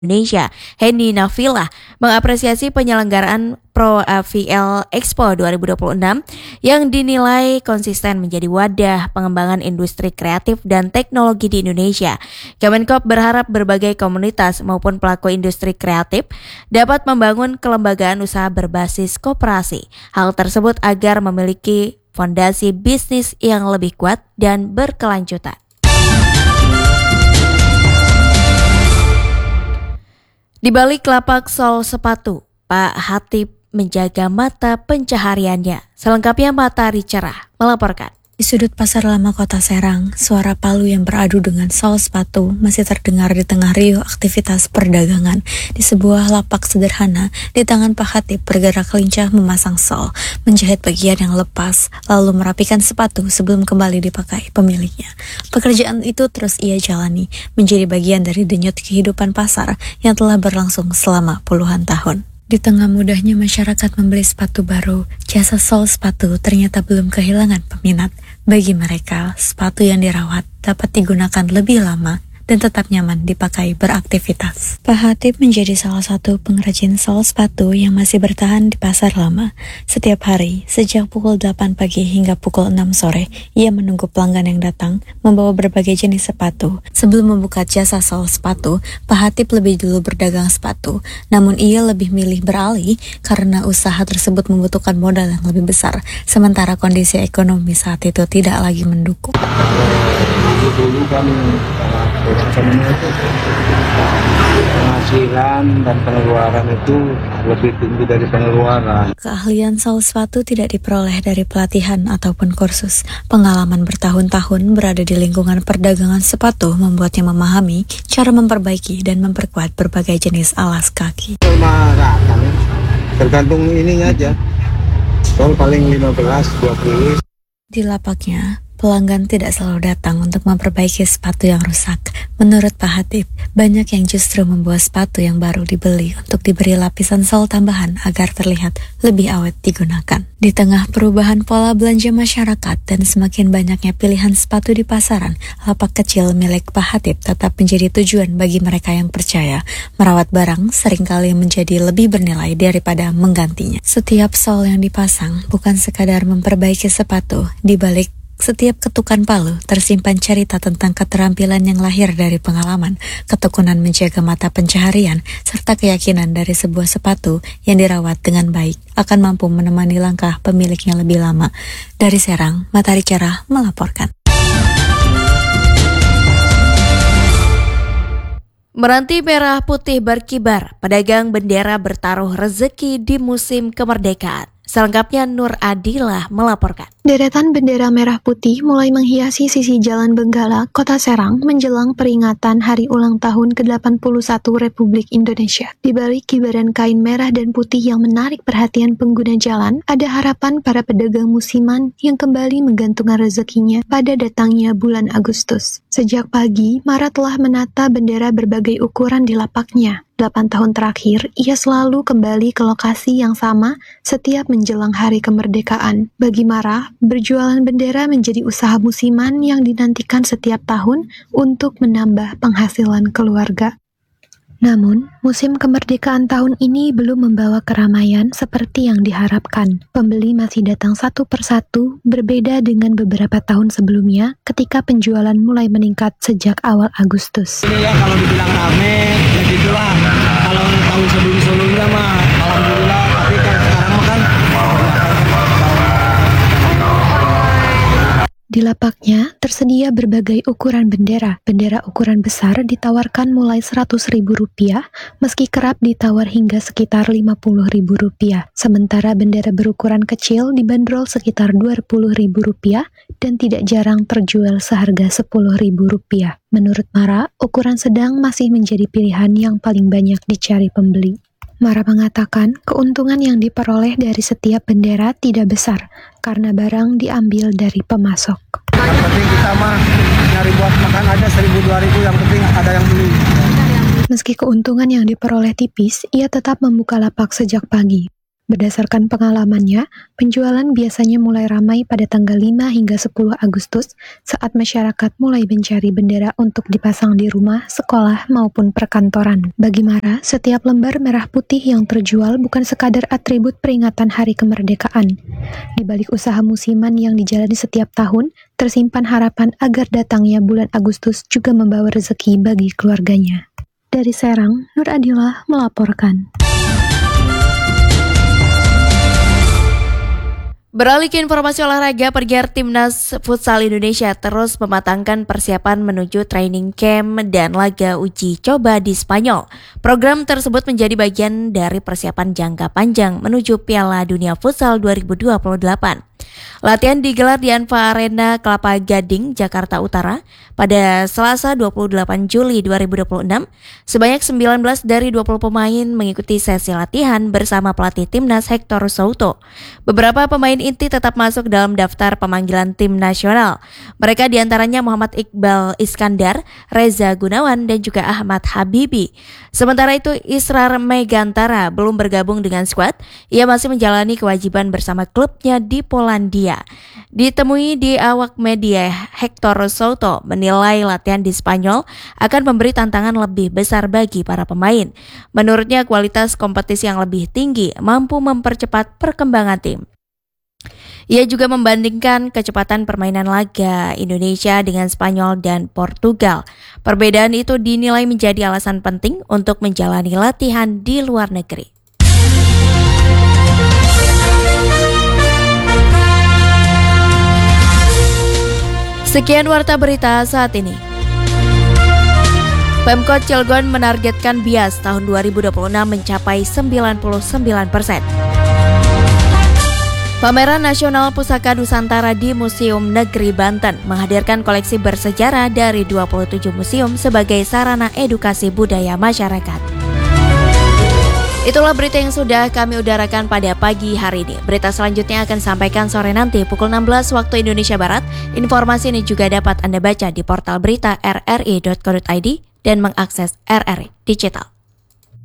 Indonesia, Hendy Nafila, mengapresiasi penyelenggaraan Pro AVL Expo 2026 yang dinilai konsisten menjadi wadah pengembangan industri kreatif dan teknologi di Indonesia. Kemenkop berharap berbagai komunitas maupun pelaku industri kreatif dapat membangun kelembagaan usaha berbasis koperasi. Hal tersebut agar memiliki fondasi bisnis yang lebih kuat dan berkelanjutan. Di balik lapak sol sepatu, Pak Hatip menjaga mata pencahariannya. Selengkapnya Matahari Cerah melaporkan. Di sudut pasar lama Kota Serang, suara palu yang beradu dengan sol sepatu masih terdengar di tengah riuh aktivitas perdagangan. Di sebuah lapak sederhana, di tangan Pak Hatip bergerak lincah memasang sol, menjahit bagian yang lepas, lalu merapikan sepatu sebelum kembali dipakai pemiliknya. Pekerjaan itu terus ia jalani, menjadi bagian dari denyut kehidupan pasar yang telah berlangsung selama puluhan tahun. Di tengah mudahnya masyarakat membeli sepatu baru, jasa sol sepatu ternyata belum kehilangan peminat. Bagi mereka, sepatu yang dirawat dapat digunakan lebih lama dan tetap nyaman dipakai beraktivitas. Pak Hatip menjadi salah satu pengrajin sol sepatu yang masih bertahan di pasar lama. Setiap hari, sejak pukul 8 pagi hingga pukul 6 sore, ia menunggu pelanggan yang datang membawa berbagai jenis sepatu. Sebelum membuka jasa sol sepatu, Pak Hatip lebih dulu berdagang sepatu. Namun ia lebih milih beralih karena usaha tersebut membutuhkan modal yang lebih besar, sementara kondisi ekonomi saat itu tidak lagi mendukung. Dulu kan penghasilan dan pengeluaran itu lebih tinggi dari pengeluaran. Keahlian sol sepatu tidak diperoleh dari pelatihan ataupun kursus. Pengalaman bertahun-tahun berada di lingkungan perdagangan sepatu membuatnya memahami cara memperbaiki dan memperkuat berbagai jenis alas kaki. Tergantung ininya aja. Sol paling 15-20. Di lapaknya, pelanggan tidak selalu datang untuk memperbaiki sepatu yang rusak. Menurut Pak Hatip, banyak yang justru membawa sepatu yang baru dibeli untuk diberi lapisan sol tambahan agar terlihat lebih awet digunakan. Di tengah perubahan pola belanja masyarakat dan semakin banyaknya pilihan sepatu di pasaran, lapak kecil milik Pak Hatip tetap menjadi tujuan bagi mereka yang percaya. Merawat barang seringkali menjadi lebih bernilai daripada menggantinya. Setiap sol yang dipasang bukan sekadar memperbaiki sepatu, di balik setiap ketukan palu tersimpan cerita tentang keterampilan yang lahir dari pengalaman, ketekunan menjaga mata pencaharian, serta keyakinan dari sebuah sepatu yang dirawat dengan baik akan mampu menemani langkah pemiliknya lebih lama. Dari Serang, Matahari Cerah melaporkan. Meranti merah putih berkibar, pedagang bendera bertaruh rezeki di musim kemerdekaan. Selengkapnya Nur Adilah melaporkan. Deretan bendera merah putih mulai menghiasi sisi Jalan Benggala, Kota Serang menjelang peringatan Hari Ulang Tahun ke-81 Republik Indonesia. Di balik kibaran kain merah dan putih yang menarik perhatian pengguna jalan, ada harapan para pedagang musiman yang kembali menggantungkan rezekinya pada datangnya bulan Agustus. Sejak pagi, Mara telah menata bendera berbagai ukuran di lapaknya. 8 tahun terakhir, ia selalu kembali ke lokasi yang sama setiap menjelang hari kemerdekaan. Bagi Mara, berjualan bendera menjadi usaha musiman yang dinantikan setiap tahun untuk menambah penghasilan keluarga. Namun, musim kemerdekaan tahun ini belum membawa keramaian seperti yang diharapkan. Pembeli masih datang satu persatu, berbeda dengan beberapa tahun sebelumnya ketika penjualan mulai meningkat sejak awal Agustus. Ini ya kalau dibilang rame, ya gitulah. Kalau tahun sebelum-sebelumnya mah, alhamdulillah. Tapi kan sekarang mah kan Di lapaknya tersedia berbagai ukuran bendera. Bendera ukuran besar ditawarkan mulai Rp100.000, meski kerap ditawar hingga sekitar Rp50.000. Sementara bendera berukuran kecil dibanderol sekitar Rp20.000 dan tidak jarang terjual seharga Rp10.000. Menurut Mara, ukuran sedang masih menjadi pilihan yang paling banyak dicari pembeli. Mara mengatakan keuntungan yang diperoleh dari setiap bendera tidak besar karena barang diambil dari pemasok. yang penting kita mah nyari buat makan aja 1.000-2.000, yang penting ada yang beli. Meski keuntungan yang diperoleh tipis, ia tetap membuka lapak sejak pagi. Berdasarkan pengalamannya, penjualan biasanya mulai ramai pada tanggal 5 hingga 10 Agustus saat masyarakat mulai mencari bendera untuk dipasang di rumah, sekolah, maupun perkantoran. Bagi Mara, setiap lembar merah putih yang terjual bukan sekadar atribut peringatan hari kemerdekaan. Di balik usaha musiman yang dijalani setiap tahun, tersimpan harapan agar datangnya bulan Agustus juga membawa rezeki bagi keluarganya. Dari Serang, Nur Adillah melaporkan. Beralih ke informasi olahraga, Pergiar Timnas Futsal Indonesia terus mematangkan persiapan menuju training camp dan laga uji coba di Spanyol. Program tersebut menjadi bagian dari persiapan jangka panjang menuju Piala Dunia Futsal 2028. Latihan digelar di Anfa Arena Kelapa Gading, Jakarta Utara pada Selasa 28 Juli 2026. Sebanyak 19 dari 20 pemain mengikuti sesi latihan bersama pelatih Timnas Hector Souto. Beberapa pemain inti tetap masuk dalam daftar pemanggilan tim nasional. Mereka diantaranya Muhammad Iqbal Iskandar, Reza Gunawan, dan juga Ahmad Habibi. Sementara itu Israr Megantara belum bergabung dengan skuad. Ia masih menjalani kewajiban bersama klubnya di Polandia. Ditemui di awak media, Hector Souto menilai latihan di Spanyol akan memberi tantangan lebih besar bagi para pemain. Menurutnya kualitas kompetisi yang lebih tinggi mampu mempercepat perkembangan tim. Ia juga membandingkan kecepatan permainan laga Indonesia dengan Spanyol dan Portugal. Perbedaan itu dinilai menjadi alasan penting untuk menjalani latihan di luar negeri. Sekian warta berita saat ini. Pemkot Cilegon menargetkan bias tahun 2026 mencapai 99%. Pameran Nasional Pusaka Nusantara di Museum Negeri Banten menghadirkan koleksi bersejarah dari 27 museum sebagai sarana edukasi budaya masyarakat. Itulah berita yang sudah kami udarakan pada pagi hari ini. Berita selanjutnya akan sampaikan sore nanti pukul 16 waktu Indonesia Barat. Informasi ini juga dapat Anda baca di portal berita rri.co.id dan mengakses RRI Digital.